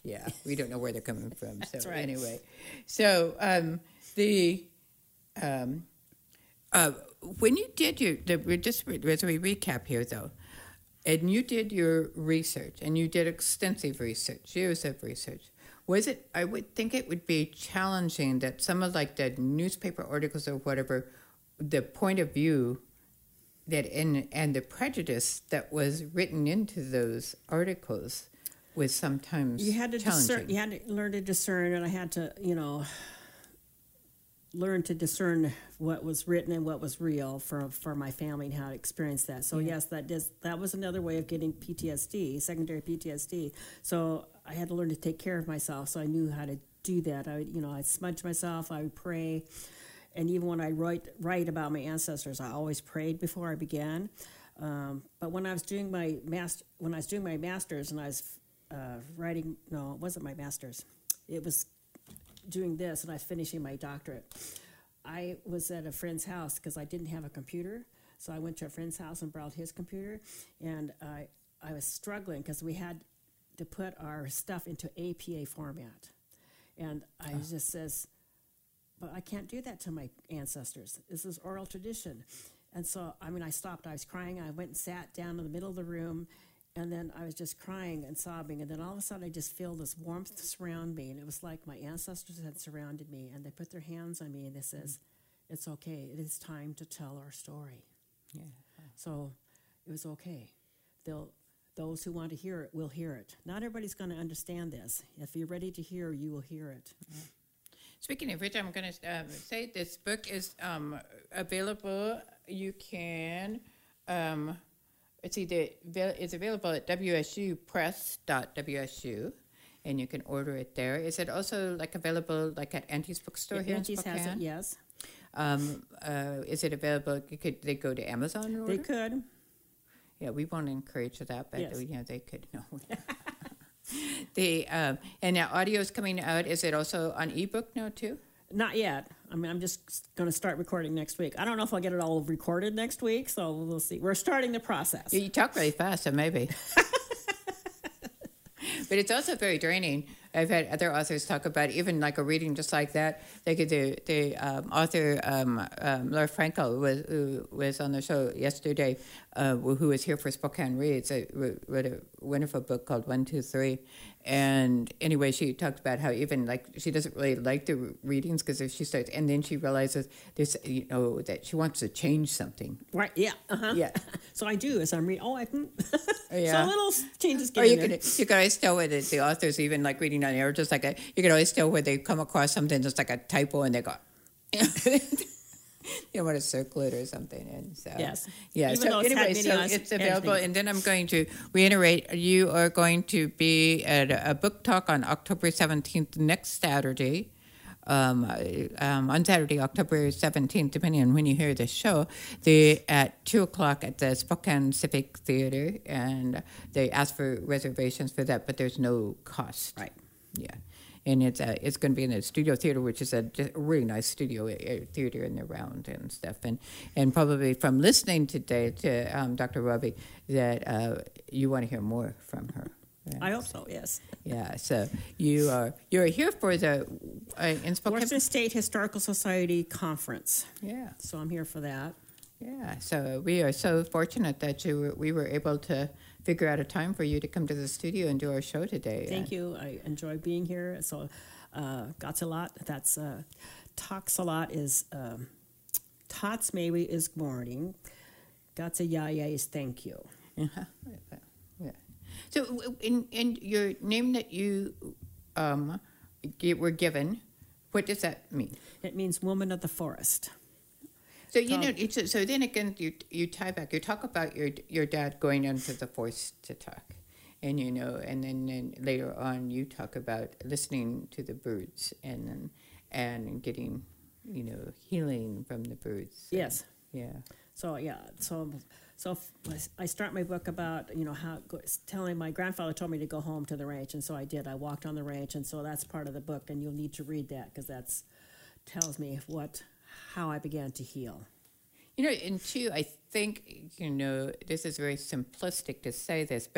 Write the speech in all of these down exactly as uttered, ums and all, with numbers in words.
Yeah, we don't know where they're coming from. So That's right. anyway, so um, the um, uh, when you did your the, just as we recap here though, and you did your research and you did extensive research, years of research. Was it? I would think it would be challenging that some of like the newspaper articles or whatever, the point of view that in and the prejudice that was written into those articles was sometimes you had to challenging. discern, you had to learn to discern, and I had to, you know, learn to discern what was written and what was real for for my family and how to experience that. So Yeah. yes, that does that was another way of getting P T S D, secondary P T S D. So I had to learn to take care of myself. So I knew how to do that. I would, you know, I'd smudge myself. I would pray, and even when I write write about my ancestors, I always prayed before I began. Um, but when I was doing my master, when I was doing my masters, and I was uh, writing, no, it wasn't my masters. It was doing this, and I was finishing my doctorate. I was at a friend's house because I didn't have a computer, so I went to a friend's house and borrowed his computer, and I I was struggling because we had to put our stuff into A P A format, and I oh. just says, but I can't do that to my ancestors. This is oral tradition. And so, I mean, I stopped. I was crying. I went and sat down in the middle of the room, and then I was just crying and sobbing. And then all of a sudden, I just feel this warmth surround me. And it was like my ancestors had surrounded me, and they put their hands on me, and they says, it's okay. It is time to tell our story. Yeah. So it was okay. They'll, those who want to hear it will hear it. Not everybody's going to understand this. If you're ready to hear, you will hear it. Yeah. Speaking of which, I'm going to um, say this book is um, available. You can, um, it's either it's available at w s u press dot w s u, and you can order it there. Is it also like available like at Auntie's Bookstore Yeah, here Auntie's in Spokane? has it, yes. Um, uh, is it available? Could they go to Amazon and order? They could. Yeah, we won't encourage that, but Yes. you know they could. No. the um, and now audio is coming out. Is it also on ebook now too? Not yet. I mean, I'm just going to start recording next week. I don't know if I'll get it all recorded next week, so we'll see. We're starting the process. You, you talk really fast, so maybe. But it's also very draining. I've had other authors talk about even like a reading just like that. They could do the um, author um, um, Laura Frankel was who was on the show yesterday, uh, who was here for Spokane Reads. I wrote a wonderful book called One Two Three, and anyway, she talked about how even like she doesn't really like the readings because if she starts and then she realizes there's you know that she wants to change something. Right? Yeah. Uh-huh. Yeah. So I do as I'm reading. Oh, I can. Yeah. So little changes get Or you in can there. you can always tell whether the author's even like reading on air, just like a you can always tell where they come across something just like a typo and they go, you want to circle it or something, and so Yes. yeah. Even though so it's had anyway, many so on it's available, everything. and then I'm going to reiterate: you are going to be at a book talk on October seventeenth next Saturday. Um, um, on Saturday, October seventeenth, depending on when you hear the show, they at two o'clock at the Spokane Civic Theater, and they ask for reservations for that, but there's no cost. Right. Yeah, and it's uh, it's going to be in the Studio Theater, which is a, a really nice studio uh, theater in the round and stuff, and and probably from listening today to um, Doctor Robbie that uh, you want to hear more from her. Yeah. I hope so. Yes. Yeah, so you are you're here for the uh, in Spokane. Washington State Historical Society Conference. Yeah, So I'm here for that. yeah. So we are so fortunate that you were, we were able to figure out a time for you to come to the studio and do our show today. Thank you. I enjoy being here. So, uh, Gatsalot, that's uh, Toxalot is um, Tots maybe is morning. Gatsayaya is thank you. Uh-huh. Yeah. So in in your name that you um, gi- were given, what does that mean? It means woman of the forest. So you Um, know, it's, so then again, you you tie back. You talk about your your dad going into the forest to talk, and you know, and then, then later on, you talk about listening to the birds and then and getting, you know, healing from the birds. Yes. Yeah. So yeah. So so f- I start my book about you know how go- telling my grandfather told me to go home to the ranch, and so I did. I walked on the ranch, and so that's part of the book, and you'll need to read that because that's tells me what how I began to heal. You know, and two, I think, you know, this is very simplistic to say this, but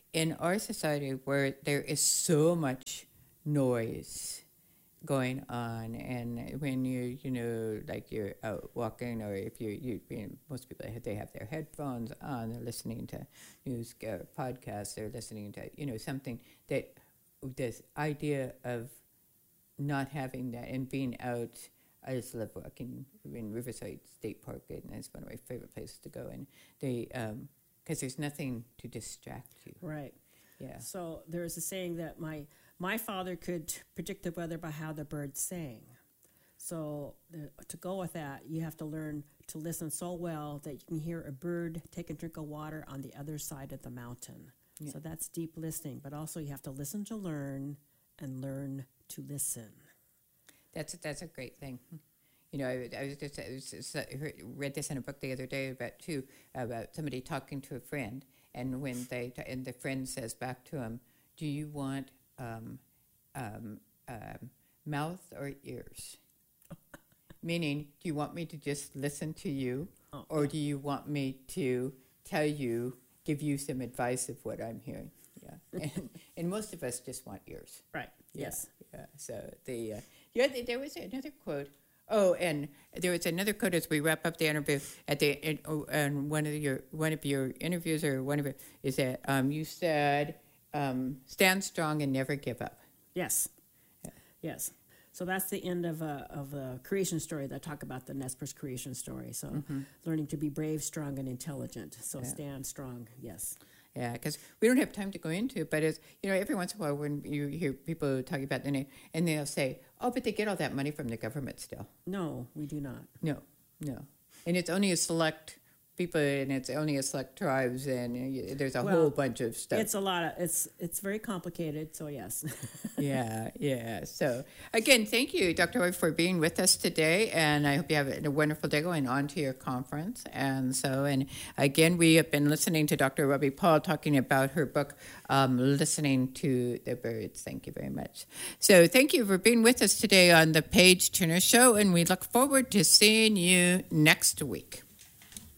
in our society where there is so much noise going on, and when you you know like you're out walking, or if you you, you know, most people they have their headphones on, they're listening to news uh, podcasts, they're listening to you know something that this idea of not having that and being out. I just love walking in Riverside State Park, and it's one of my favorite places to go. And they, because um, there's nothing to distract you. Right. Yeah. So there's a saying that my my father could predict the weather by how the birds sang. So uh, to go with that, you have to learn to listen so well that you can hear a bird take a drink of water on the other side of the mountain. Yeah. So that's deep listening. But also you have to listen to learn and learn to listen. That's a, that's a great thing. You know, I, I was just I was just, I heard, read this in a book the other day about too about somebody talking to a friend, and when they and the friend says back to him, "Do you want um, um, um, mouth or ears?" Meaning, do you want me to just listen to you, oh, or yeah. do you want me to tell you, give you some advice of what I'm hearing? Yeah, and, and most of us just want ears. Right. Yeah. Yes. Yeah. So the uh, yeah, there was another quote. Oh, and there was another quote as we wrap up the interview. At the in, oh, and one of your one of your interviews or one of it is that um, you said, um, "Stand strong and never give up." Yes. Yeah. Yes. So that's the end of a of a creation story that I talk about, the Nez Perce creation story. So mm-hmm. learning to be brave, strong, and intelligent. So yeah. stand strong. Yes. Yeah, because we don't have time to go into it, but it's, you know, every once in a while when you hear people talking about the name, and they'll say, oh, but they get all that money from the government still. No, we do not. No, no. And it's only a select people, and it's only a select tribes, and there's a well, whole bunch of stuff. It's a lot of, it's it's very complicated, so yes. yeah, yeah. So, again, thank you, Doctor Roy, for being with us today, and I hope you have a wonderful day going on to your conference. And so, and again, we have been listening to Doctor Robbie Paul talking about her book, um, Listening to the Birds. Thank you very much. So, thank you for being with us today on the Paige Turner Show, and we look forward to seeing you next week.